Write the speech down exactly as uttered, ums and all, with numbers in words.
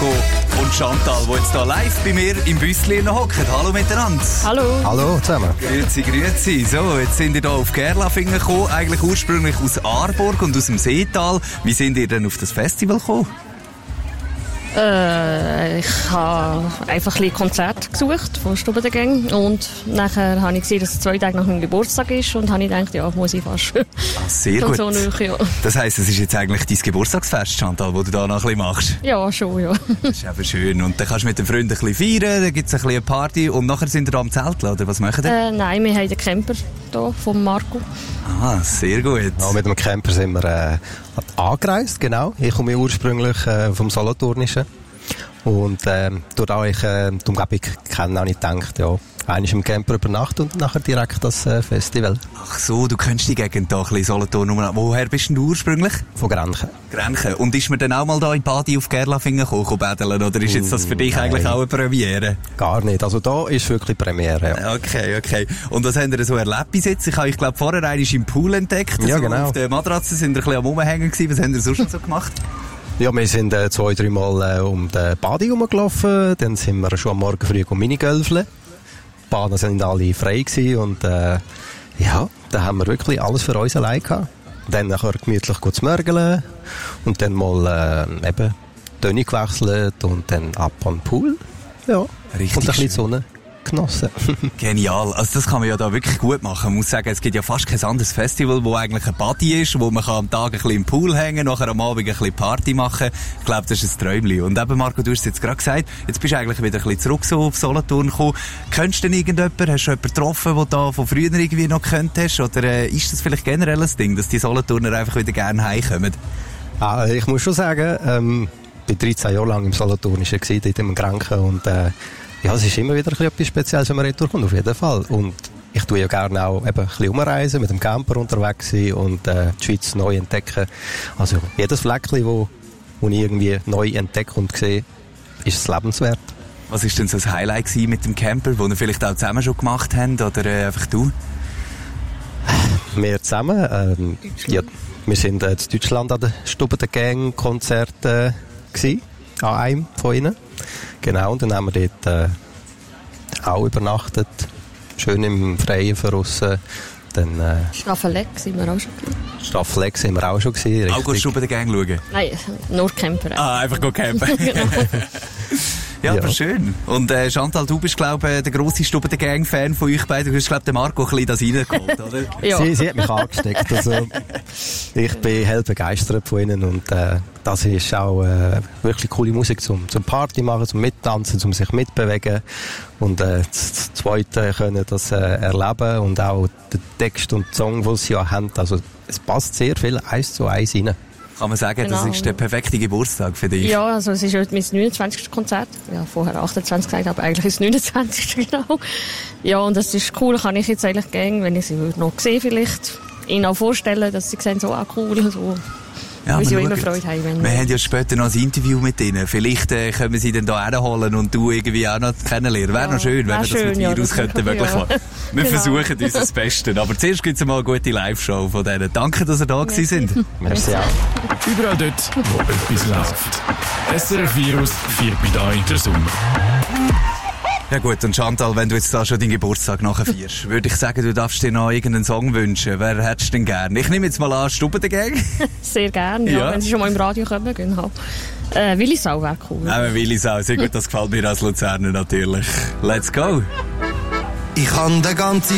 Marco und Chantal, die jetzt hier live bei mir im Büsschen hocken. Hallo miteinander. Hallo. Hallo zusammen. Grüezi, grüezi. So, jetzt sind ihr hier auf Gerlafingen gekommen, eigentlich ursprünglich aus Aarburg und aus dem Seetal. Wie sind ihr denn auf das Festival gekommen? Äh, ich habe einfach ein bisschen Konzert gesucht von Stubendegängen und nachher habe ich gesehen, dass es zwei Tage nach meinem Geburtstag ist und habe ich gedacht, ja, muss ich fast. Ah, sehr gut. So nahe, ja. Das heisst, es ist jetzt eigentlich dein Geburtstagsfest, Chantal, wo du da noch ein bisschen machst? Ja, schon, ja. Das ist eben schön. Und dann kannst du mit den Freunden ein bisschen feiern, dann gibt es ein bisschen eine Party und nachher sind ihr am Zelteln, oder was machen ihr? Äh, nein, wir haben den Camper hier von Marco. Ah, sehr gut. Ja, mit dem Camper sind wir äh, angereist, genau. Ich komme ursprünglich äh, vom Solothurnischen. Und äh, dadurch ich äh, die Umgebung kenne, habe ich gedacht, ja, einmal im Camper übernachtet und nachher direkt das äh, Festival. Ach so, du kennst die Gegend da ein bisschen, Solothurn. Woher bist denn du ursprünglich? Von Grenchen. Grenchen. Und ist man dann auch mal da in Badi auf Gerlafingen gekommen, betteln, oder ist jetzt das für dich Nein. eigentlich auch eine Premiere? Gar nicht. Also da ist wirklich Premiere, ja. Okay, okay. Und was habt ihr so erlebt bis jetzt? Ich habe euch, glaube vorher einmal im Pool entdeckt. Ja, also genau. Auf der Matratze sind ihr ein bisschen am Rumhängen gewesen. Was habt ihr sonst so gemacht? Ja, wir sind äh, zwei, drei Mal äh, um den Badi rumgelaufen, dann sind wir schon am Morgen früh um Minigolfen. Die Bahnen sind alle frei gewesen und äh, ja, da haben wir wirklich alles für uns allein gehabt. Dann nachher gemütlich gut zu mörgeln und dann mal äh, eben Töne gewechselt und dann ab an den Pool. Ja, Richtig und ein bisschen schön. die Sonne genossen. Genial. Also das kann man ja da wirklich gut machen. Man muss sagen, es gibt ja fast kein anderes Festival, wo eigentlich ein Party ist, wo man kann am Tag ein bisschen im Pool hängen, nachher am Abend ein bisschen Party machen. Ich glaube, das ist ein Träumchen. Und eben, Marco, du hast es jetzt gerade gesagt, jetzt bist du eigentlich wieder ein bisschen zurück so auf Solothurn gekommen. Kennst du denn irgendjemanden? Hast du jemanden getroffen, den du da von früher irgendwie noch könntest? Oder äh, ist das vielleicht generell ein Ding, dass die Solothurner einfach wieder gerne heimkommen? Ah, ich muss schon sagen, ähm, ich war dreizehn Jahre lang im Solothurnischen gewesen, dort im Grenchen und äh, ja, es ist immer wieder etwas Spezielles, wenn man retourkommt, auf jeden Fall. Und ich tue ja gerne auch eben ein bisschen umreisen, mit dem Camper unterwegs sein und äh, die Schweiz neu entdecken. Also jedes Fleckchen, wo, wo ich irgendwie neu entdecke und sehe, ist es lebenswert. Was war denn so das Highlight gewesen mit dem Camper, das ihr vielleicht auch zusammen schon gemacht habt, oder äh, einfach du? Wir zusammen, ähm, ja, wir sind äh, in Deutschland an der Stubendegängen-Konzert äh, gewesen, an einem von ihnen. Genau, und dann haben wir dort äh, auch übernachtet, schön im Freien draussen. Dann äh, Staffelegg sind wir auch schon gewesen. Staffelegg sind wir auch schon gewesen. Auch gehst du bei den Gang schauen? Nein, nur Camper. Ah, einfach go campen. Genau. Ja, Ja. aber schön. Und äh, Chantal, du bist, glaube ich, der grosse Stubben-Gang-Fan von euch beiden. Du hast, glaube ich, den Marco ein bisschen das reingeholt, oder? Ja. Sie, sie hat mich angesteckt. Also, ich bin hell begeistert von ihnen und äh, das ist auch äh, wirklich coole Musik zum, zum Party machen, zum Mittanzen, zum sich mitbewegen und äh, das Zweite können das äh, erleben und auch den Text und den Song, den sie ja haben. Also es passt sehr viel eins zu eins rein. Kann man sagen, Genau. das ist der perfekte Geburtstag für dich? Ja, also es ist heute mein neunundzwanzigste Konzert. Ja, vorher achtundzwanzig gesagt, aber eigentlich ist es neunundzwanzigste genau. Ja, und das ist cool, kann ich jetzt eigentlich gerne, wenn ich sie noch sehe vielleicht, ihnen auch vorstellen, dass sie sehen, so ah, cool, so. Ja, weil sie wir auch immer schauen. Freude haben. Wenn Wir haben ja später noch ein Interview mit ihnen. Vielleicht äh, können wir sie dann hier herholen und du irgendwie auch noch kennenlernen. Wäre Ja, noch schön, wenn wär wir das mit schön, ja, Virus das wär könnten cool, möglich ja. machen. Wir Genau. versuchen unser Bestes. Aber zuerst gibt es mal eine gute Live-Show von denen. Danke, dass ihr da gewesen sind. Merci auch. Überall dort, wo etwas läuft. S R F Virus feiert bei da in der Sonne. Ja gut, und Chantal, wenn du jetzt da schon deinen Geburtstag nachher feierst, würde ich sagen, du darfst dir noch irgendeinen Song wünschen. Wer hättest du denn gern? Ich nehme jetzt mal an, Stubendegänge. sehr gerne, ja, Ja. wenn sie schon mal im Radio kommen, genau. Äh, Willisau wäre cool. Nein, Willis auch. Sehr gut, das gefällt mir als Luzerner natürlich. Let's go! Ich kann den ganzen